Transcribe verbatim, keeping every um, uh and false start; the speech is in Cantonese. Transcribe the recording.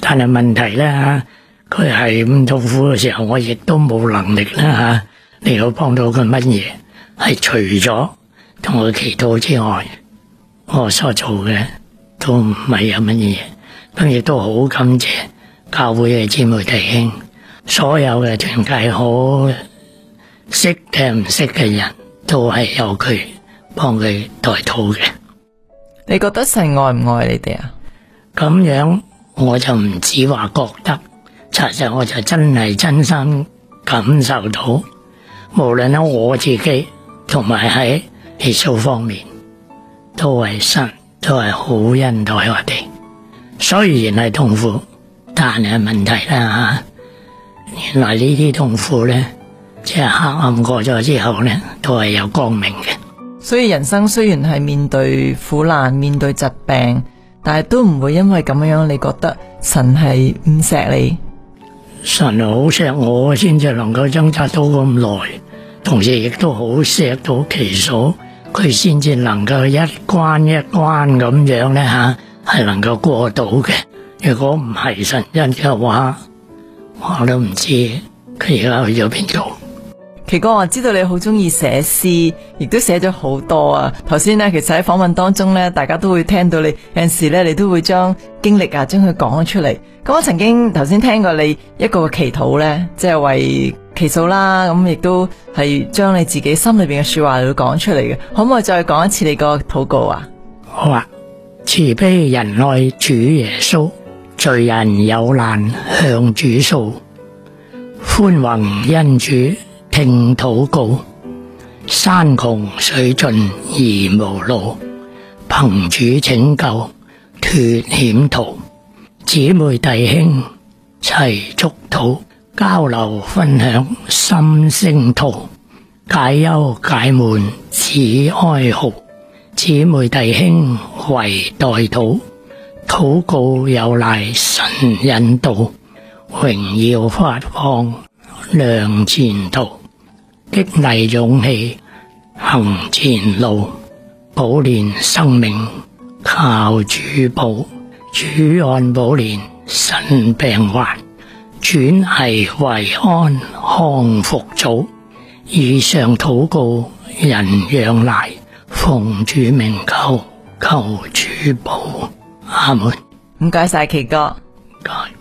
但係問題咧吓，佢係咁痛苦嘅時候，我亦都冇能力啦吓，嚟到幫到佢乜嘢。係除咗同佢祈禱之外，我所做嘅都唔係有乜嘢。咁亦都好感謝教會嘅姊妹弟兄，所有嘅團契好識嘅唔識嘅人都係有佢幫佢代禱嘅。 你覺得神愛唔愛你哋啊？ 咁樣我就唔止話覺得，實際我就真係真心感受到，無論喺我自己同埋喺耶穌方面，都係神都係好恩待我哋。雖然係痛苦，但係問題啦吓，原來呢啲痛苦咧，即係黑暗過咗之後咧，都係有光明嘅。 所以人生雖然係面對苦難、面對疾病，但係都唔會因為咁樣，你覺得神係唔錫你？ 神好錫我，先至能夠掙扎到咁耐，同時亦都好錫到祈嫂，佢先至能夠一關一關咁樣咧吓，係能夠過到嘅。如果唔係神恩嘅話，我都唔知佢而家去咗邊度。 奇哥，我知道你好中意寫詩，亦都寫咗好多啊。頭先呢，其實喺訪問當中呢，大家都會聽到你有陣時呢，你都會將經歷啊，將佢講咗出嚟。咁我曾經頭先聽過你一個祈禱呢，即係為祈禱啦，咁亦都係將你自己心裏邊嘅說話嚟到講出嚟嘅。可唔可以再講一次你個禱告啊？ 好啊，慈悲仁愛主耶穌，罪人有難向主訴，寬宏恩主聽禱告，山窮水盡而無路，憑主拯救脫險途。姊妹弟兄齊祝禱，交流分享心聲吐，解憂解悶止哀號。姊妹弟兄為代禱，禱告有賴神引導，榮耀發放亮前途。激勵勇氣行前路，保練生命靠主保。主按保練身病患，轉危為安康復早。以上禱告人仰賴，奉主名求，求主保。阿門。 唔該晒，奇哥。 唔該。